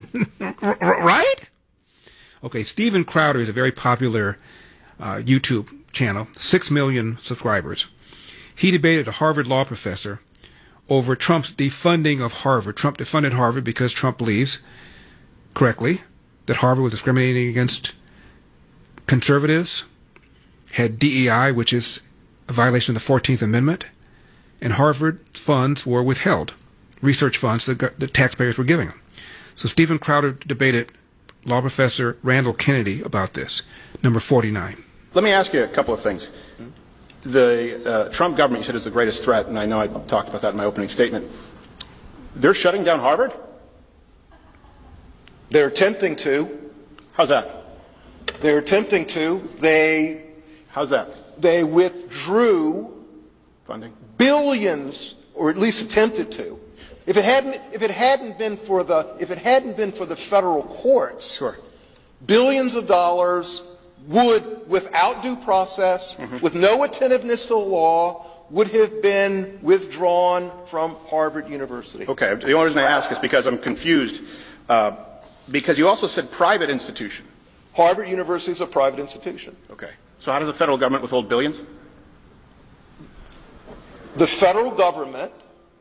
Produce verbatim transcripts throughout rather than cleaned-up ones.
Right? Okay, Steven Crowder is a very popular uh, YouTube channel, six million subscribers. He debated a Harvard law professor over Trump's defunding of Harvard. Trump defunded Harvard because Trump believes, correctly, that Harvard was discriminating against conservatives, had D E I, which is a violation of the fourteenth Amendment, and Harvard funds were withheld, research funds that the taxpayers were giving them. So Steven Crowder debated law professor Randall Kennedy about this. Number forty-nine. Let me ask you a couple of things. The uh, Trump government, you said, is the greatest threat, and I know I talked about that in my opening statement. They're shutting down Harvard? They're attempting to. How's that? They're attempting to. They. How's that? They withdrew funding, billions, or at least attempted to. If it hadn't, if it hadn't been for the, if it hadn't been for the federal courts, sure, billions of dollars would, without due process, mm-hmm. with no attentiveness to the law, would have been withdrawn from Harvard University. Okay. The only reason I ask is because I'm confused. Uh, because you also said private institution. Harvard University is a private institution. Okay. So how does the federal government withhold billions? The federal government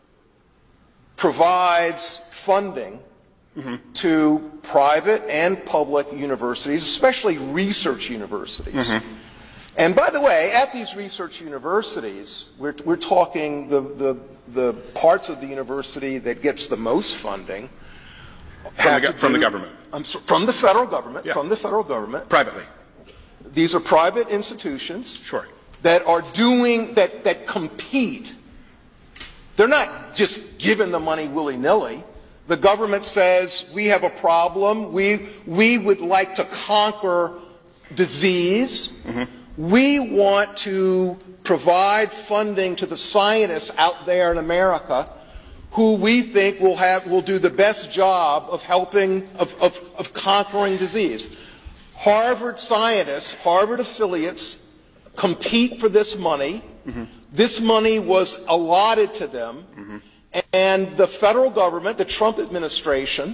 provides funding mm-hmm. to private and public universities, especially research universities. Mm-hmm. And by the way, at these research universities, we're, we're talking the, the, the parts of the university that gets the most funding. From, the, from do, the government? Um, so from the federal government. Yeah. From the federal government. Privately. These are private institutions. Sure. That are doing, that, that compete. They're not just giving the money willy-nilly. The government says, we have a problem. We, we would like to conquer disease. Mm-hmm. We want to provide funding to the scientists out there in America who we think will have, will do the best job of helping, of, of, of conquering disease. Harvard scientists, Harvard affiliates, compete for this money. Mm-hmm. This money was allotted to them, mm-hmm. and the federal government, the Trump administration,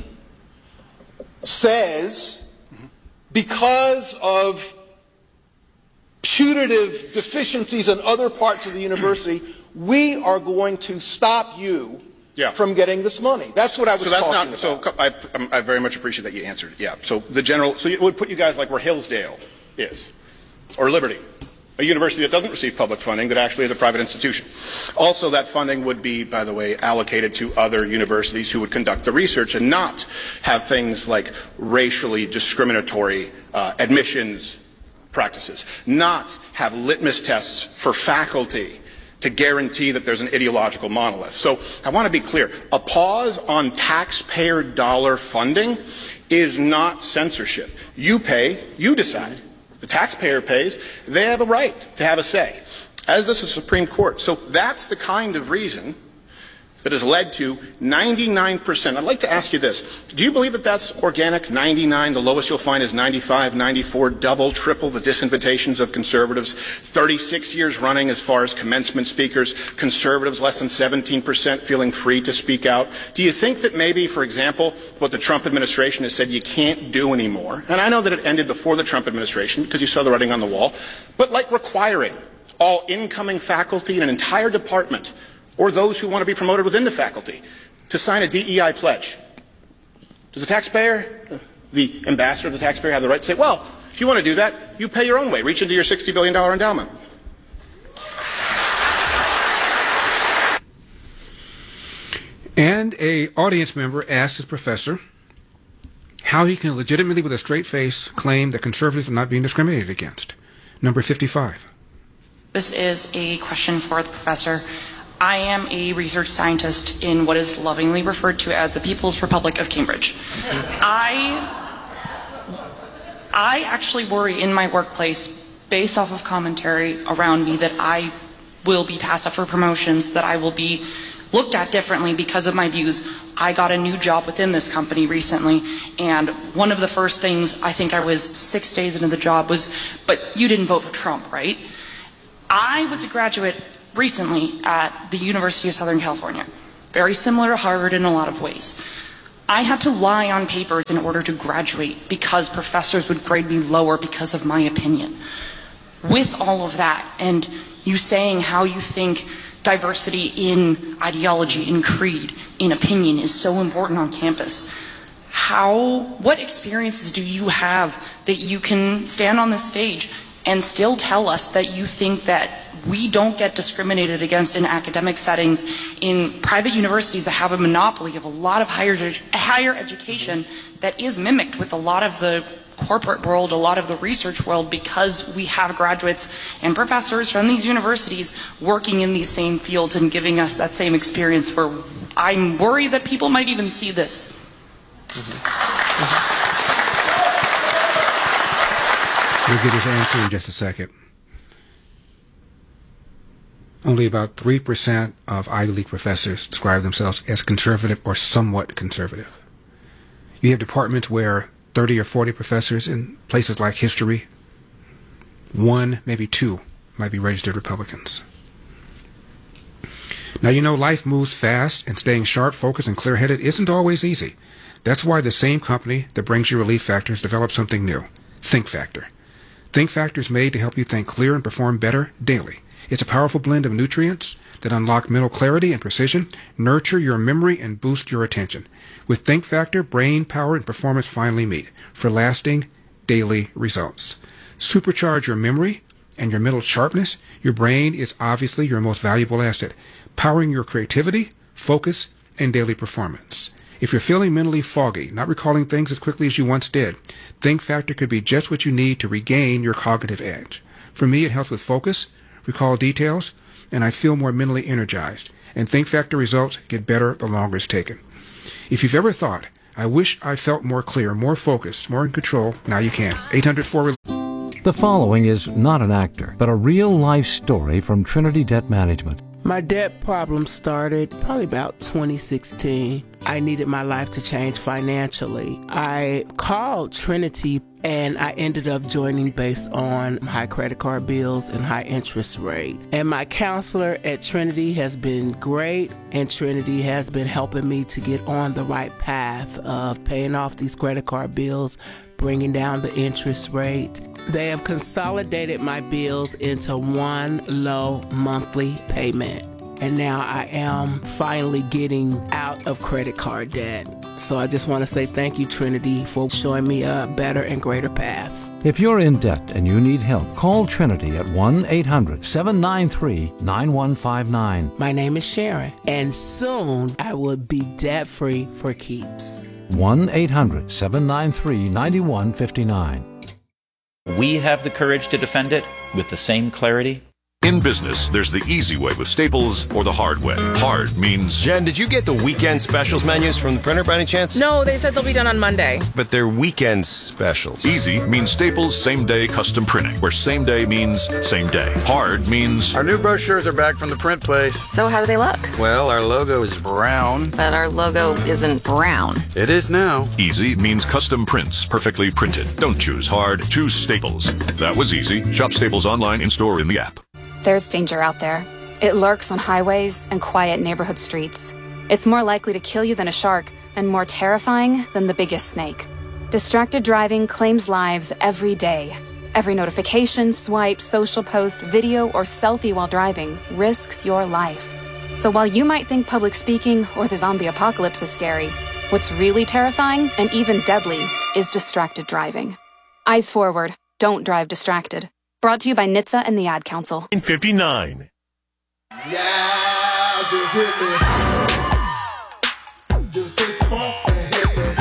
says mm-hmm. because of putative deficiencies in other parts of the university, we are going to stop you yeah. from getting this money. That's what I was so that's talking not, about. So I, I very much appreciate that you answered. Yeah. So the general, so it would put you guys like where Hillsdale is, or Liberty, a university that doesn't receive public funding that actually is a private institution. Also, that funding would be, by the way, allocated to other universities who would conduct the research and not have things like racially discriminatory uh, admissions practices, not have litmus tests for faculty to guarantee that there's an ideological monolith. So I want to be clear. A pause on taxpayer dollar funding is not censorship. You pay, you decide. The taxpayer pays. They have a right to have a say, as does the Supreme Court. So that's the kind of reason that has led to ninety-nine percent. I'd like to ask you this. Do you believe that that's organic? ninety-nine, the lowest you'll find is ninety-five, ninety-four, double, triple the disinvitations of conservatives. thirty-six years running as far as commencement speakers. Conservatives less than seventeen percent feeling free to speak out. Do you think that maybe, for example, what the Trump administration has said you can't do anymore, and I know that it ended before the Trump administration because you saw the writing on the wall, but like requiring all incoming faculty in an entire department or those who want to be promoted within the faculty to sign a D E I pledge. Does the taxpayer, the ambassador of the taxpayer, have the right to say, well, if you want to do that, you pay your own way. Reach into your sixty billion dollars endowment. And a audience member asked his professor how he can legitimately, with a straight face, claim that conservatives are not being discriminated against. Number fifty-five. This is a question for the professor. I am a research scientist in what is lovingly referred to as the People's Republic of Cambridge. I, I actually worry in my workplace, based off of commentary around me, that I will be passed up for promotions, that I will be looked at differently because of my views. I got a new job within this company recently, and one of the first things, I think I was six days into the job, was, but you didn't vote for Trump, right? I was a graduate recently at the University of Southern California, very similar to Harvard in a lot of ways. I had to lie on papers in order to graduate because professors would grade me lower because of my opinion. With all of that, and you saying how you think diversity in ideology, in creed, in opinion is so important on campus, how, what experiences do you have that you can stand on this stage and still tell us that you think that we don't get discriminated against in academic settings, in private universities that have a monopoly of a lot of higher, higher education that is mimicked with a lot of the corporate world, a lot of the research world, because we have graduates and professors from these universities working in these same fields and giving us that same experience where I'm worried that people might even see this. Mm-hmm. Mm-hmm. We'll get his answer in just a second. Only about three percent of Ivy League professors describe themselves as conservative or somewhat conservative. You have departments where thirty or forty professors in places like history, one, maybe two, might be registered Republicans. Now, you know, life moves fast, and staying sharp, focused, and clear-headed isn't always easy. That's why the same company that brings you Relief Factor has developed something new, Think Factor. Think Factor is made to help you think clear and perform better daily. It's a powerful blend of nutrients that unlock mental clarity and precision, nurture your memory, and boost your attention. With Think Factor, brain power and performance finally meet for lasting daily results. Supercharge your memory and your mental sharpness. Your brain is obviously your most valuable asset, powering your creativity, focus, and daily performance. If you're feeling mentally foggy, not recalling things as quickly as you once did, Think Factor could be just what you need to regain your cognitive edge. For me, it helps with focus, recall details, and I feel more mentally energized. And Think Factor results get better the longer it's taken. If you've ever thought, I wish I felt more clear, more focused, more in control, now you can. eight hundred four The following is not an actor, but a real-life story from Trinity Debt Management. My debt problem started probably about twenty sixteen. I needed my life to change financially. I called Trinity and I ended up joining based on high credit card bills and high interest rate. And my counselor at Trinity has been great, and Trinity has been helping me to get on the right path of paying off these credit card bills, bringing down the interest rate. They have consolidated my bills into one low monthly payment. And now I am finally getting out of credit card debt. So I just want to say thank you, Trinity, for showing me a better and greater path. If you're in debt and you need help, call Trinity at one eight hundred seven nine three nine one five nine. My name is Sharon, and soon I will be debt-free for keeps. one eight hundred seven nine three nine one five nine. We have the courage to defend it with the same clarity. In business, there's the easy way with Staples or the hard way. Hard means... Jen, did you get the weekend specials menus from the printer by any chance? No, they said they'll be done on Monday. But they're weekend specials. Easy means Staples same-day custom printing, where same day means same day. Hard means... Our new brochures are back from the print place. So how do they look? Well, our logo is brown. But our logo isn't brown. It is now. Easy means custom prints, perfectly printed. Don't choose hard, choose Staples. That was easy. Shop Staples online, in-store, in the app. There's danger out there. It lurks on highways and quiet neighborhood streets. It's more likely to kill you than a shark, and more terrifying than the biggest snake. Distracted driving claims lives every day. Every notification, swipe, social post, video, or selfie while driving risks your life. So while you might think public speaking or the zombie apocalypse is scary, what's really terrifying and even deadly is distracted driving. Eyes forward. Don't drive distracted. Brought to you by N H T S A and the Ad Council. fifty-nine. Yeah, just hit me. Just taste the funk and hit me.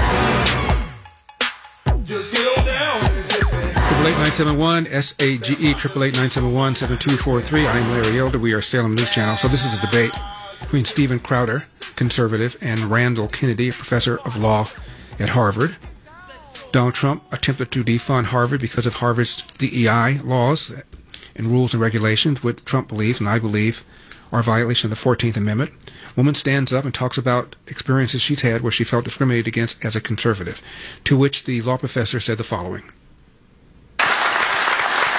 Just get on down and hit me. Triple eight nine seven one S A G E triple eight nine seven one seven two four three. I'm Larry Elder. We are Salem News Channel. So this is a debate between Steven Crowder, conservative, and Randall Kennedy, a professor of law at Harvard. Donald Trump attempted to defund Harvard because of Harvard's D E I laws and rules and regulations, which Trump believes, and I believe, are a violation of the fourteenth Amendment. Woman stands up and talks about experiences she's had where she felt discriminated against as a conservative, to which the law professor said the following.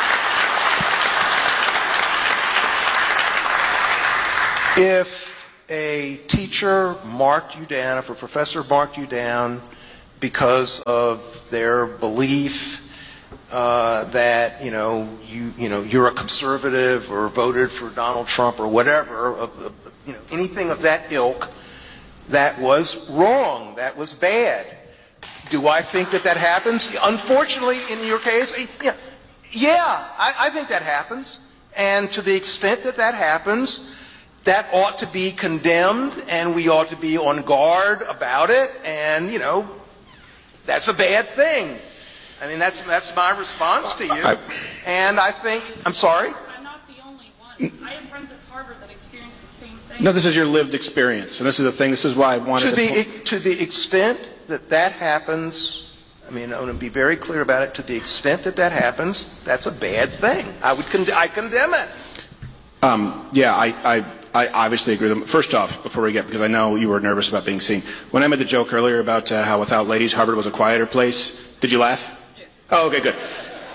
If a teacher marked you down, if a professor marked you down because of their belief uh, that, you know, you, you know, you're a conservative or voted for Donald Trump or whatever, of, of, you know, anything of that ilk, that was wrong, that was bad. Do I think that that happens? Unfortunately, in your case, yeah, yeah I, I think that happens. And to the extent that that happens, that ought to be condemned, and we ought to be on guard about it, and, you know, that's a bad thing. I mean, that's that's my response to you. I, and I think, I'm sorry? I'm not the only one. I have friends at Harvard that experience the same thing. No, this is your lived experience, and this is the thing, this is why I wanted to... to... The, to the extent that that happens, I mean, I want to be very clear about it, to the extent that that happens, that's a bad thing. I would con I condemn it. Um, yeah, I, I, I obviously agree with them. First off, before we get, because I know you were nervous about being seen, when I made the joke earlier about uh, how without ladies, Harvard was a quieter place, did you laugh? Yes. Oh, okay, good.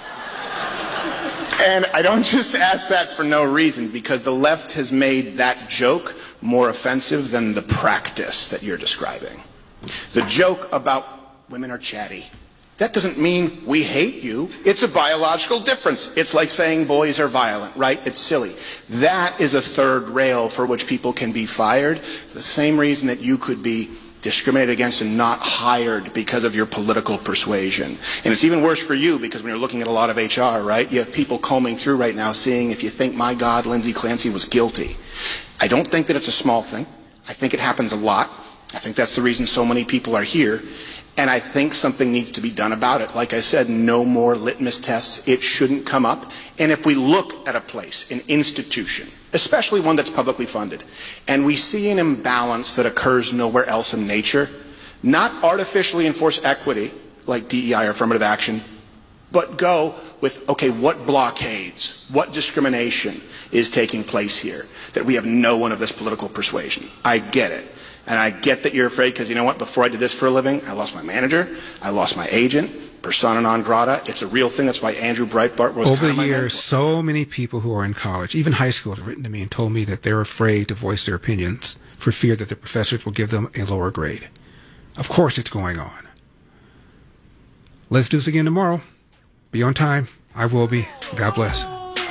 And I don't just ask that for no reason, because the left has made that joke more offensive than the practice that you're describing. The joke about women are chatty. That doesn't mean we hate you. It's a biological difference. It's like saying boys are violent, right? It's silly. That is a third rail for which people can be fired. The same reason that you could be discriminated against and not hired because of your political persuasion. And it's even worse for you, because when you're looking at a lot of H R, right, you have people combing through right now seeing if you think, my God, Lindsay Clancy was guilty. I don't think that it's a small thing. I think it happens a lot. I think that's the reason so many people are here. And I think something needs to be done about it. Like I said, no more litmus tests. It shouldn't come up. And if we look at a place, an institution, especially one that's publicly funded, and we see an imbalance that occurs nowhere else in nature, not artificially enforce equity, like D E I or affirmative action, but go with, okay, what blockades, what discrimination is taking place here, that we have no one of this political persuasion. I get it. And I get that you're afraid, because you know what? Before I did this for a living, I lost my manager, I lost my agent, persona non grata. It's a real thing. That's why Andrew Breitbart was over kind of the my years. mentor. So many people who are in college, even high school, have written to me and told me that they're afraid to voice their opinions for fear that their professors will give them a lower grade. Of course, it's going on. Let's do this again tomorrow. Be on time. I will be. God bless.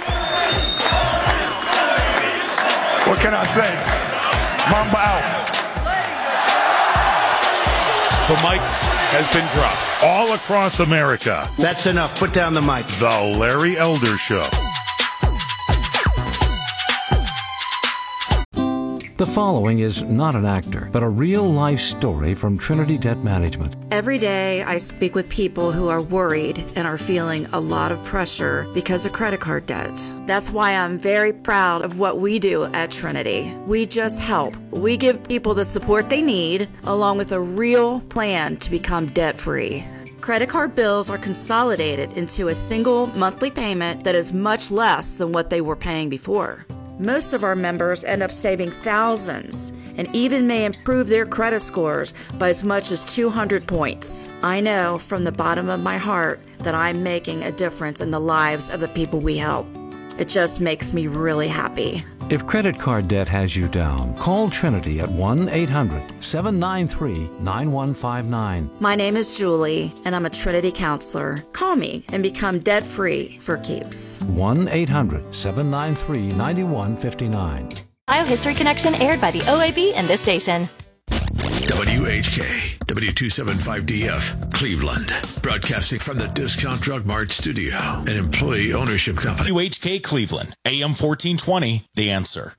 What can I say? Mamba out. The mic has been dropped all across America. That's enough. Put down the mic. The Larry Elder Show. The following is not an actor, but a real-life story from Trinity Debt Management. Every day I speak with people who are worried and are feeling a lot of pressure because of credit card debt. That's why I'm very proud of what we do at Trinity. We just help. We give people the support they need, along with a real plan to become debt-free. Credit card bills are consolidated into a single monthly payment that is much less than what they were paying before. Most of our members end up saving thousands and even may improve their credit scores by as much as two hundred points. I know from the bottom of my heart that I'm making a difference in the lives of the people we help. It just makes me really happy. If credit card debt has you down, call Trinity at one eight hundred seven nine three nine one five nine. My name is Julie, and I'm a Trinity counselor. Call me and become debt-free for keeps. one eight hundred seven nine three nine one five nine. Ohio History Connection, aired by the O A B and this station. W H K, W two seventy-five D F, Cleveland. Broadcasting from the Discount Drug Mart studio, an employee ownership company. W H K Cleveland, A M fourteen twenty, The Answer.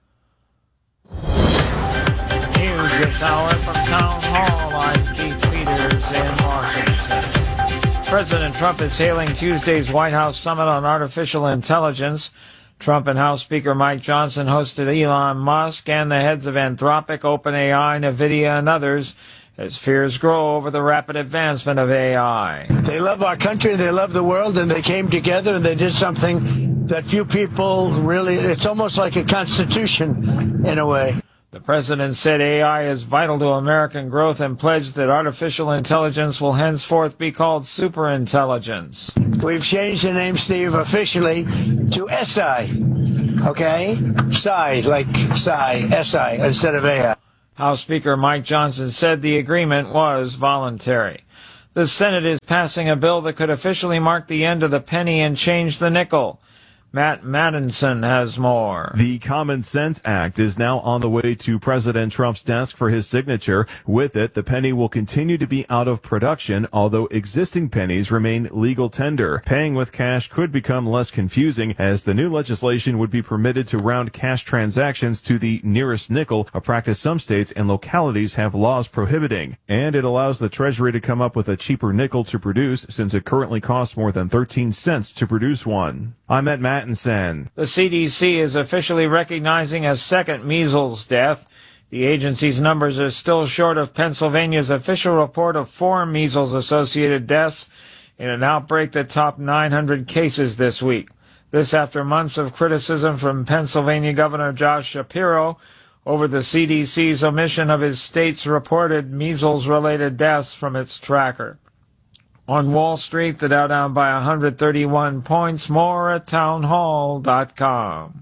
News this hour from Town Hall. I'm Keith Peters in Washington. President Trump is hailing Tuesday's White House Summit on Artificial Intelligence. Trump and House Speaker Mike Johnson hosted Elon Musk and the heads of Anthropic, OpenAI, NVIDIA, and others as fears grow over the rapid advancement of A I. They love our country, they love the world, and they came together and they did something that few people really, it's almost like a constitution in a way. The president said A I is vital to American growth and pledged that artificial intelligence will henceforth be called superintelligence. We've changed the name, Steve, officially to S I, okay? S I, like S I, S I, instead of A I. House Speaker Mike Johnson said the agreement was voluntary. The Senate is passing a bill that could officially mark the end of the penny and change the nickel. Matt Madison has more. The Common Sense Act is now on the way to President Trump's desk for his signature. With it, the penny will continue to be out of production, although existing pennies remain legal tender. Paying with cash could become less confusing, as the new legislation would be permitted to round cash transactions to the nearest nickel, a practice some states and localities have laws prohibiting. And it allows the Treasury to come up with a cheaper nickel to produce, since it currently costs more than thirteen cents to produce one. I'm at Matt. The C D C is officially recognizing a second measles death. The agency's numbers are still short of Pennsylvania's official report of four measles-associated deaths in an outbreak that topped nine hundred cases this week. This after months of criticism from Pennsylvania Governor Josh Shapiro over the C D C's omission of his state's reported measles-related deaths from its tracker. On Wall Street, the Dow down by one hundred thirty-one points, more at townhall dot com.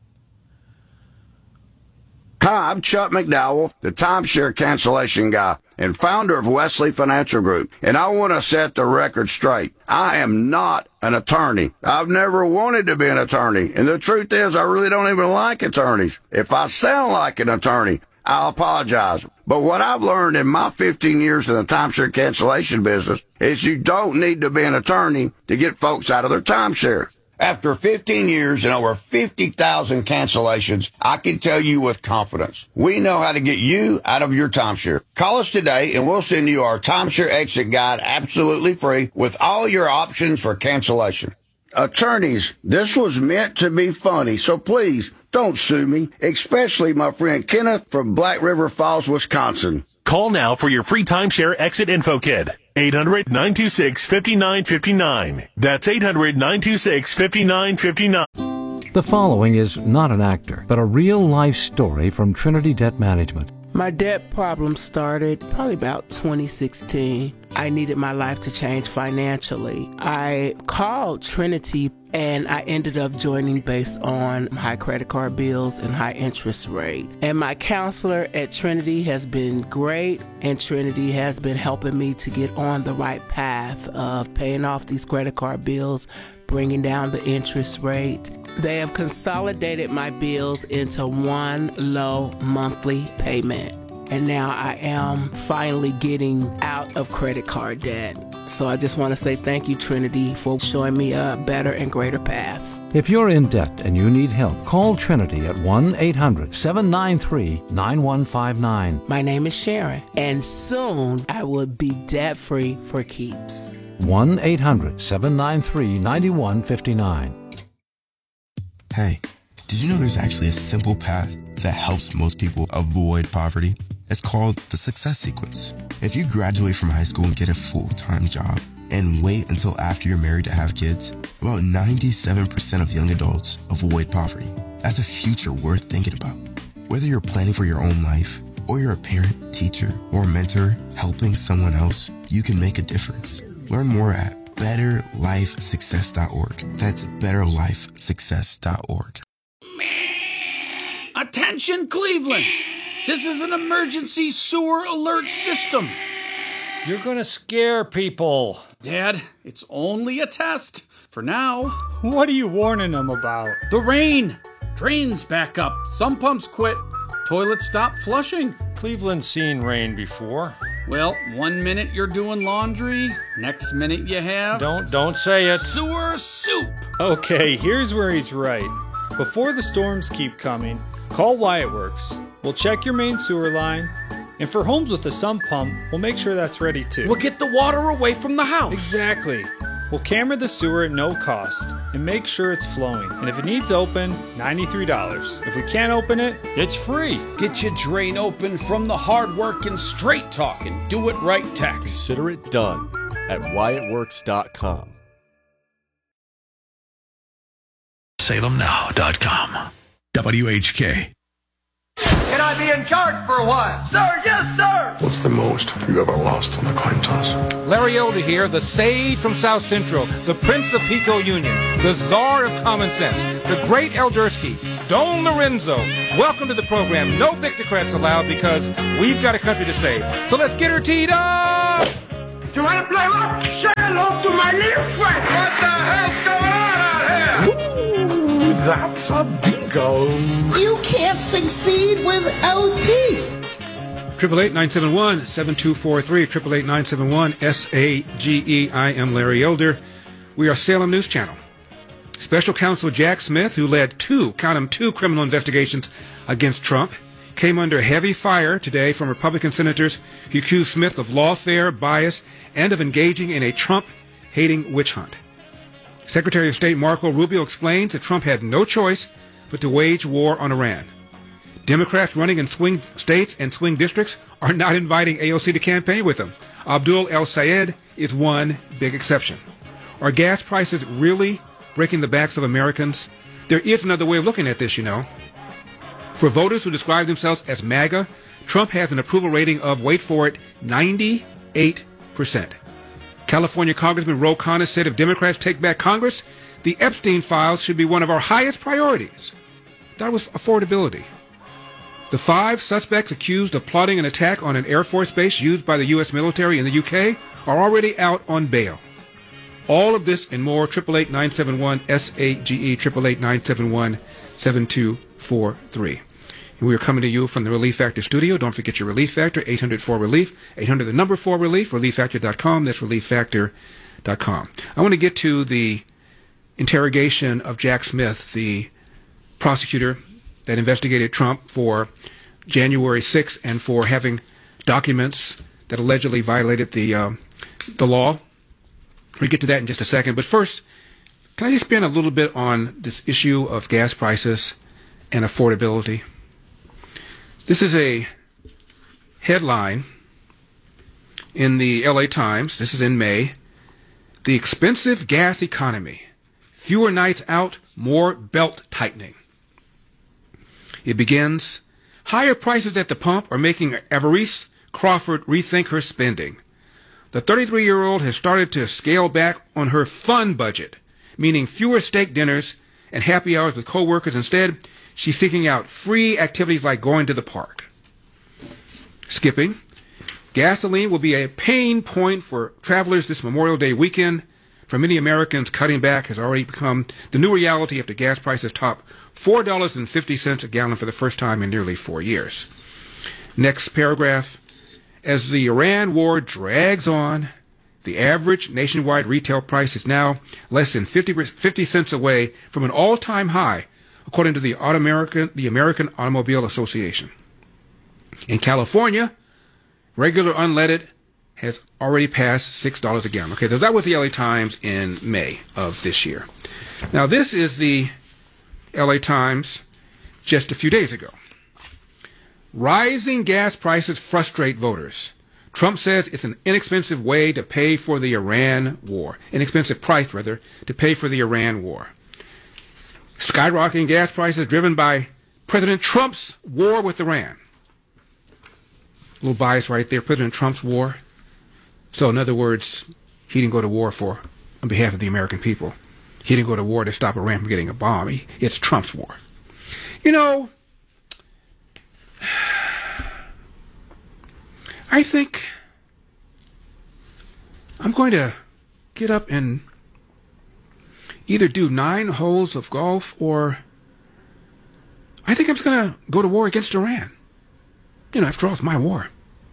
Hi, I'm Chuck McDowell, the timeshare cancellation guy and founder of Wesley Financial Group, and I want to set the record straight. I am not an attorney. I've never wanted to be an attorney, and the truth is I really don't even like attorneys. If I sound like an attorney, I'll apologize. But what I've learned in my fifteen years in the timeshare cancellation business is you don't need to be an attorney to get folks out of their timeshare. After fifteen years and over fifty thousand cancellations, I can tell you with confidence, we know how to get you out of your timeshare. Call us today and we'll send you our timeshare exit guide absolutely free with all your options for cancellation. Attorneys, this was meant to be funny, so please don't sue me, especially my friend Kenneth from Black River Falls, Wisconsin. Call now for your free timeshare exit info kit. eight hundred, nine two six, five nine five nine. That's eight hundred, nine two six, five nine five nine. The following is not an actor, but a real-life story from Trinity Debt Management. My debt problem started probably about twenty sixteen. I needed my life to change financially. I called Trinity and I ended up joining based on high credit card bills and high interest rate. And my counselor at Trinity has been great, and Trinity has been helping me to get on the right path of paying off these credit card bills, bringing down the interest rate. They have consolidated my bills into one low monthly payment. And now I am finally getting out of credit card debt. So I just want to say thank you, Trinity, for showing me a better and greater path. If you're in debt and you need help, call Trinity at one eight hundred, seven nine three, nine one five nine. My name is Sharon, and soon I will be debt-free for keeps. one eight hundred, seven nine three, nine one five nine. Hey, did you know there's actually a simple path that helps most people avoid poverty? It's called the Success Sequence. If you graduate from high school and get a full-time job and wait until after you're married to have kids, about ninety-seven percent of young adults avoid poverty. That's a future worth thinking about. Whether you're planning for your own life, or you're a parent, teacher, or mentor helping someone else, you can make a difference. Learn more at better life success dot org. That's better life success dot org. Attention, Cleveland! This is an emergency sewer alert system. You're gonna scare people. Dad, it's only a test. For now. What are you warning them about? The rain. Drains back up. Some pumps quit. Toilets stop flushing. Cleveland's seen rain before. Well, one minute you're doing laundry, next minute you have... Don't, don't say it. Sewer soup. Okay, here's where he's right. Before the storms keep coming, call Wyatt Works. We'll check your main sewer line, and for homes with a sump pump, we'll make sure that's ready too. We'll get the water away from the house. Exactly. We'll camera the sewer at no cost and make sure it's flowing. And if it needs open, ninety-three dollars. If we can't open it, it's free. Get your drain open from the hard work and straight talk and do it right tax. Consider it done at Wyatt Works dot com. Salem Now dot com. W H K. Can I be in charge for a while? Sir, yes, sir! What's the most you ever lost on a coin toss? Larry Elder here, the sage from South Central, the Prince of Pico Union, the czar of common sense, the great Eldersky, Don Lorenzo, welcome to the program. No Victocrats allowed because we've got a country to save. So let's get her teed up! You want to play what? Say hello to my little friend. What the hell's going on out here? Ooh, that's a bingo. You can't succeed without teeth. Triple eight nine seven one seven two four three. Triple eight nine seven one S A G E. I am Larry Elder. We are Salem News Channel. Special Counsel Jack Smith, who led two, count them, two criminal investigations against Trump, came under heavy fire today from Republican senators who accused Smith of lawfare, bias, and of engaging in a Trump-hating witch hunt. Secretary of State Marco Rubio explains that Trump had no choice but to wage war on Iran. Democrats running in swing states and swing districts are not inviting A O C to campaign with them. Abdul El Sayed is one big exception. Are gas prices really breaking the backs of Americans? There is another way of looking at this, you know. For voters who describe themselves as MAGA, Trump has an approval rating of, wait for it, ninety-eight percent. California Congressman Ro Khanna said if Democrats take back Congress, the Epstein files should be one of our highest priorities. That was affordability. The five suspects accused of plotting an attack on an Air Force base used by the U S military in the U K are already out on bail. All of this and more, eight eight eight nine seven one S A G E, eight eight eight nine seven one seven two four three. And we are coming to you from the Relief Factor studio. Don't forget your Relief Factor, eight hundred four relief, eight hundred the number four relief, relief factor dot com. That's relief factor dot com. I want to get to the interrogation of Jack Smith, the prosecutor that investigated Trump for January sixth and for having documents that allegedly violated the uh, the law. We'll get to that in just a second. But first, can I just spend a little bit on this issue of gas prices and affordability? This is a headline in the L A Times. This is in May. The expensive gas economy. Fewer nights out, more belt tightening. It begins, higher prices at the pump are making Avarice Crawford rethink her spending. The thirty-three-year-old has started to scale back on her fun budget, meaning fewer steak dinners and happy hours with coworkers. Instead, she's seeking out free activities like going to the park. Skipping. Gasoline will be a pain point for travelers this Memorial Day weekend. For many Americans, cutting back has already become the new reality after gas prices top four dollars and fifty cents a gallon for the first time in nearly four years. Next paragraph. As the Iran war drags on, the average nationwide retail price is now less than fifty, fifty cents away from an all-time high, according to the, American, the American Automobile Association. In California, regular unleaded has already passed six dollars a gallon. Okay, so that was the L A Times in May of this year. Now, this is the L A Times just a few days ago. Rising gas prices frustrate voters. Trump says it's an inexpensive way to pay for the Iran war. Inexpensive price, rather, to pay for the Iran war. Skyrocketing gas prices driven by President Trump's war with Iran. A little bias right there, President Trump's war. So, in other words, he didn't go to war for, on behalf of the American people. He didn't go to war to stop Iran from getting a bomb. He, it's Trump's war. You know, I think I'm going to get up and either do nine holes of golf or I think I'm just going to go to war against Iran. You know, after all, it's my war.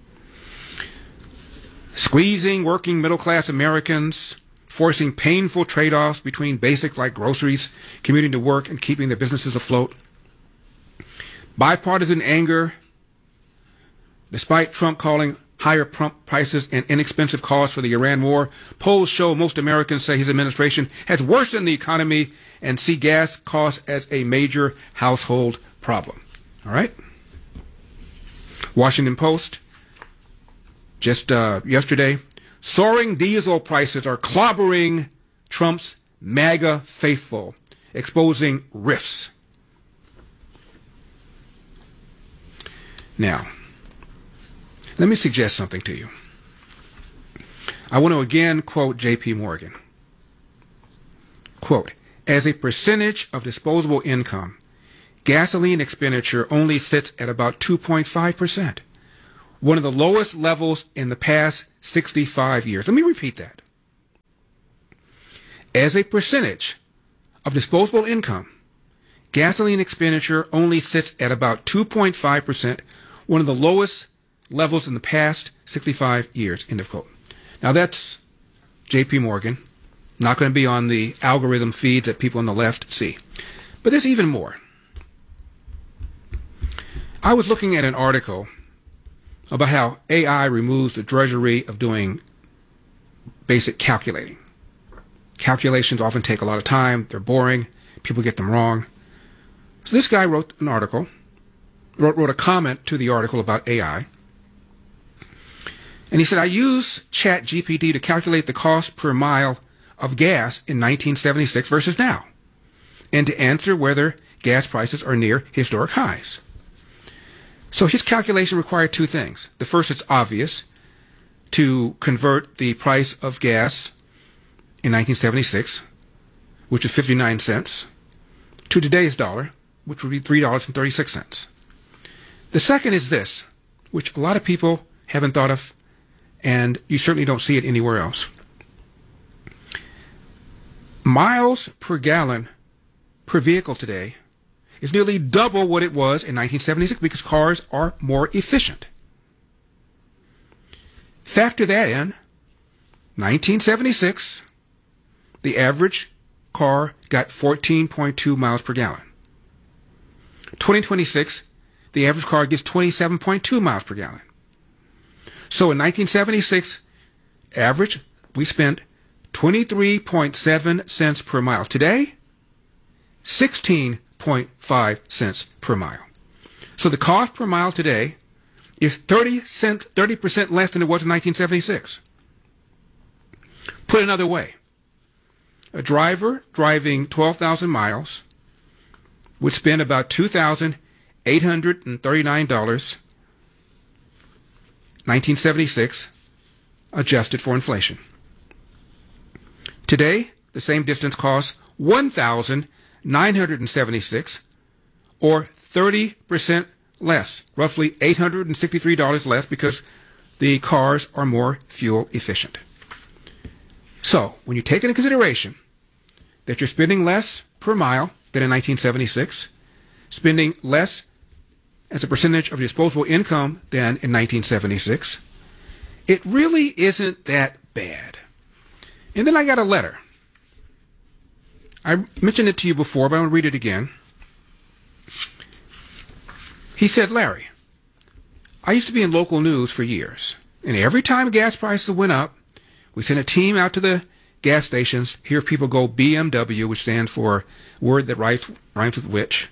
Squeezing working middle-class Americans, forcing painful trade-offs between basics like groceries, commuting to work, and keeping their businesses afloat. Bipartisan anger, despite Trump calling higher pump prices and inexpensive costs for the Iran war. Polls show most Americans say his administration has worsened the economy and see gas costs as a major household problem. All right? Washington Post, just uh, yesterday, soaring diesel prices are clobbering Trump's MAGA faithful, exposing rifts. Now, let me suggest something to you. I want to again quote J P Morgan. Quote, as a percentage of disposable income, gasoline expenditure only sits at about two point five percent, one of the lowest levels in the past sixty-five years. Let me repeat that. As a percentage of disposable income, gasoline expenditure only sits at about two point five percent, one of the lowest levels in the past sixty-five years, end of quote. Now that's J P Morgan, not going to be on the algorithm feeds that people on the left see. But there's even more. I was looking at an article about how A I removes the drudgery of doing basic calculating. Calculations often take a lot of time, they're boring, people get them wrong. So this guy wrote an article, wrote, wrote a comment to the article about A I. And he said, I use Chat G P T to calculate the cost per mile of gas in nineteen seventy-six versus now, and to answer whether gas prices are near historic highs. So his calculation required two things. The first, it's obvious, to convert the price of gas in nineteen seventy-six, which is fifty-nine cents, to today's dollar, which would be three dollars and thirty-six cents. The second is this, which a lot of people haven't thought of, and you certainly don't see it anywhere else. Miles per gallon per vehicle today is nearly double what it was in nineteen seventy-six because cars are more efficient. Factor that in, nineteen seventy-six, the average car got fourteen point two miles per gallon. twenty twenty-six, the average car gets twenty-seven point two miles per gallon. So in nineteen seventy-six, average, we spent twenty-three point seven cents per mile. Today, sixteen point five cents per mile. So the cost per mile today is thirty cents, thirty percent less than it was in nineteen seventy-six. Put another way, a driver driving twelve thousand miles would spend about two thousand eight hundred thirty-nine dollars, nineteen seventy-six, adjusted for inflation. Today, the same distance costs one thousand nine hundred seventy-six dollars, or thirty percent less, roughly eight hundred sixty-three dollars less, because the cars are more fuel efficient. So, when you take into consideration that you're spending less per mile than in nineteen seventy-six, spending less as a percentage of disposable income than in nineteen seventy-six, it really isn't that bad. And then I got a letter. I mentioned it to you before, but I'm going to read it again. He said, Larry, I used to be in local news for years, and every time gas prices went up, we sent a team out to the gas stations. Here people go B M W, which stands for word that rhymes, rhymes with which,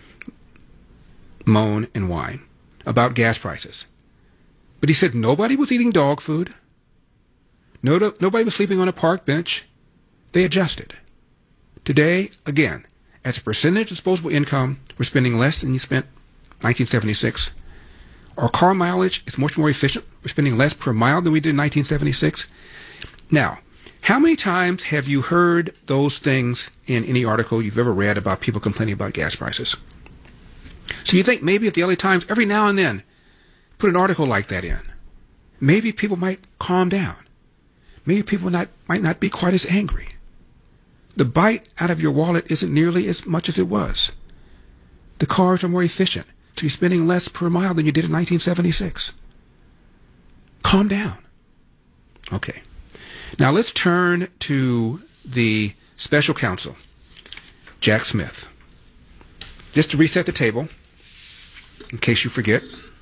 moan and whine, about gas prices. But he said nobody was eating dog food. No, nobody was sleeping on a park bench. They adjusted. Today, again, as a percentage of disposable income, we're spending less than you spent in nineteen seventy-six. Our car mileage is much more efficient. We're spending less per mile than we did in nineteen seventy-six. Now, how many times have you heard those things in any article you've ever read about people complaining about gas prices? So you think maybe if the L A Times every now and then put an article like that in, maybe people might calm down. Maybe people not, might not be quite as angry. The bite out of your wallet isn't nearly as much as it was. The cars are more efficient, so you're spending less per mile than you did in nineteen seventy-six. Calm down. Okay. Now let's turn to the special counsel, Jack Smith. Just to reset the table, in case you forget,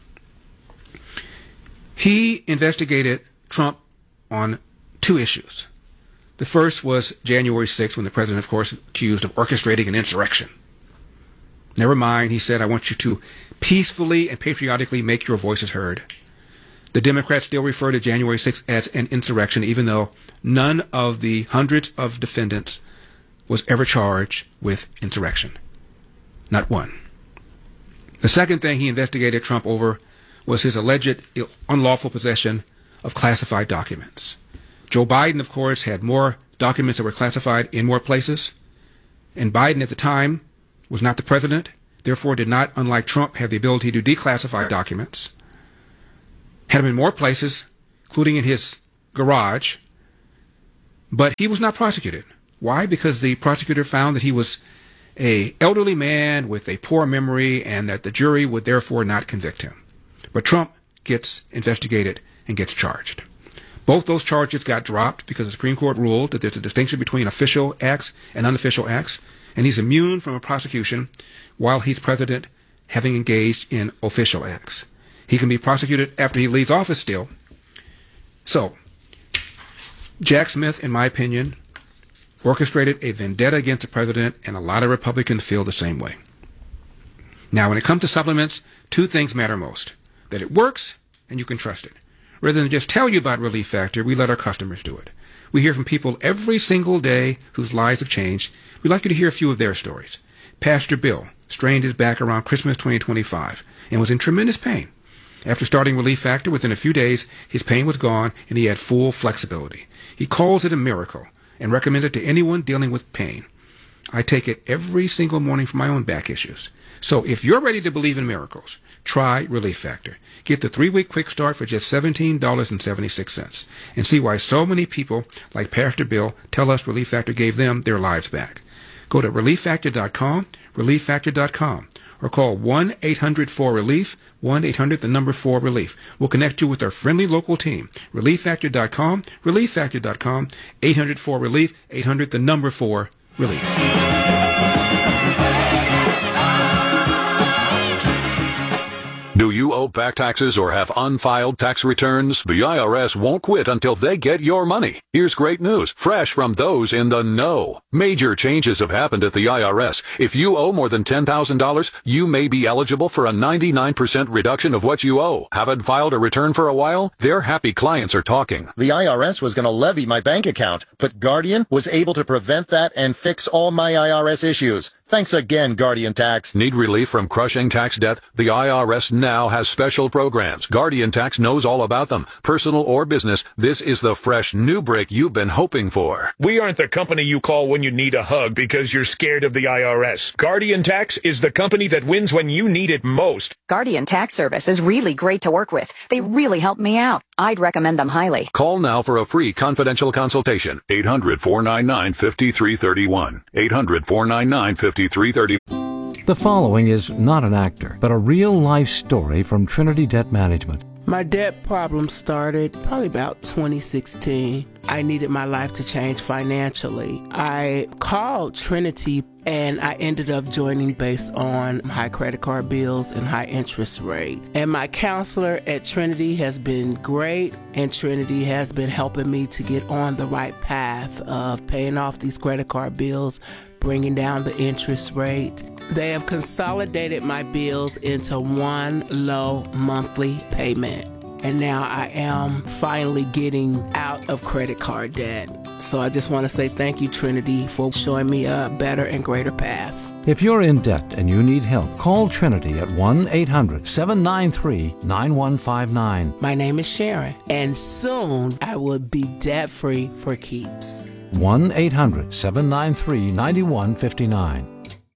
he investigated Trump on two issues. The first was January sixth, when the president, of course, accused of orchestrating an insurrection. Never mind, he said, I want you to peacefully and patriotically make your voices heard. The Democrats still refer to January sixth as an insurrection, even though none of the hundreds of defendants was ever charged with insurrection. Not one. The second thing he investigated Trump over was his alleged unlawful possession of classified documents. Joe Biden, of course, had more documents that were classified in more places, and Biden at the time was not the president, therefore did not, unlike Trump, have the ability to declassify documents. Had him in more places, including in his garage, but he was not prosecuted. Why? Because the prosecutor found that he was a elderly man with a poor memory and that the jury would therefore not convict him. But Trump gets investigated and gets charged. Both those charges got dropped because the Supreme Court ruled that there's a distinction between official acts and unofficial acts, and he's immune from a prosecution while he's president, having engaged in official acts. He can be prosecuted after he leaves office still. So, Jack Smith, in my opinion, orchestrated a vendetta against the president, and a lot of Republicans feel the same way. Now, when it comes to supplements, two things matter most: that it works and you can trust it. Rather than just tell you about Relief Factor, we let our customers do it. We hear from people every single day whose lives have changed. We'd like you to hear a few of their stories. Pastor Bill strained his back around Christmas twenty twenty-five and was in tremendous pain. After starting Relief Factor, within a few days, his pain was gone and he had full flexibility. He calls it a miracle and recommends it to anyone dealing with pain. I take it every single morning for my own back issues. So if you're ready to believe in miracles, try Relief Factor. Get the three-week quick start for just seventeen dollars and seventy-six cents and see why so many people like Pastor Bill tell us Relief Factor gave them their lives back. Go to relief factor dot com, relief factor dot com, or call one eight hundred four relief, one eight hundred the number four relief. We'll connect you with our friendly local team. relief factor dot com, relief factor dot com, eight hundred four relief, eight hundred the number four relief. Do you owe back taxes or have unfiled tax returns? The I R S won't quit until they get your money. Here's great news, fresh from those in the know. Major changes have happened at the I R S. If you owe more than ten thousand dollars, you may be eligible for a ninety-nine percent reduction of what you owe. Haven't filed a return for a while? Their happy clients are talking. The I R S was going to levy my bank account, but Guardian was able to prevent that and fix all my I R S issues. Thanks again, Guardian Tax. Need relief from crushing tax debt? The I R S now has special programs. Guardian Tax knows all about them. Personal or business, this is the fresh new break you've been hoping for. We aren't the company you call when you need a hug because you're scared of the I R S. Guardian Tax is the company that wins when you need it most. Guardian Tax Service is really great to work with. They really helped me out. I'd recommend them highly. Call now for a free confidential consultation. eight hundred, four nine nine, five three three one. eight hundred, four nine nine, five three three one. The following is not an actor, but a real-life story from Trinity Debt Management. My debt problem started probably about twenty sixteen. I needed my life to change financially. I called Trinity and I ended up joining based on high credit card bills and high interest rate. And my counselor at Trinity has been great, and Trinity has been helping me to get on the right path of paying off these credit card bills, bringing down the interest rate. They have consolidated my bills into one low monthly payment. And now I am finally getting out of credit card debt. So I just want to say thank you, Trinity, for showing me a better and greater path. If you're in debt and you need help, call Trinity at one eight hundred, seven nine three, nine one five nine. My name is Sharon, and soon I will be debt-free for keeps. one eight hundred, seven nine three, nine one five nine.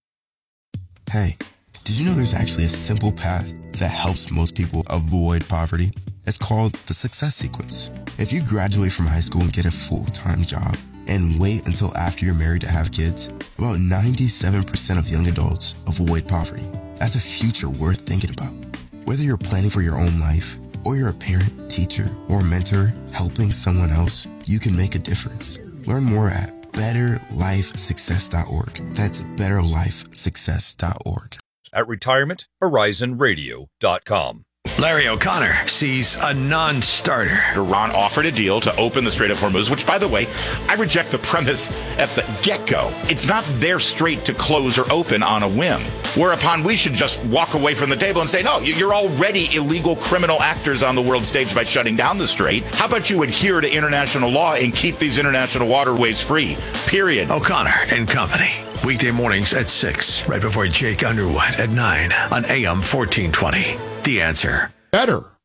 Hey, did you know there's actually a simple path that helps most people avoid poverty? It's called the Success Sequence. If you graduate from high school and get a full-time job and wait until after you're married to have kids, about ninety-seven percent of young adults avoid poverty. That's a future worth thinking about. Whether you're planning for your own life, or you're a parent, teacher, or mentor helping someone else, you can make a difference. Learn more at better life success dot org. That's better life success dot org. At retirement horizon radio dot com. Larry O'Connor sees a non-starter. Iran offered a deal to open the Strait of Hormuz, which, by the way, I reject the premise at the get-go. It's not their strait to close or open on a whim. Whereupon we should just walk away from the table and say, no, you're already illegal criminal actors on the world stage by shutting down the strait. How about you adhere to international law and keep these international waterways free? Period. O'Connor and Company. Weekday mornings at six, right before Jake Underwood at nine on A M fourteen twenty. The Answer. Better